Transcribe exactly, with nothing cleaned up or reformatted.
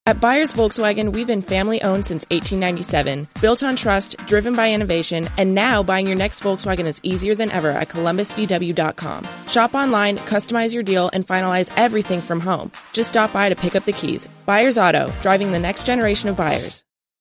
At Buyers Volkswagen, we've been family-owned since eighteen ninety-seven, built on trust, driven by innovation, and now buying your next Volkswagen is easier than ever at Columbus V W dot com. Shop online, customize your deal, and finalize everything from home. Just stop by to pick up the keys. Buyers Auto, driving the next generation of buyers.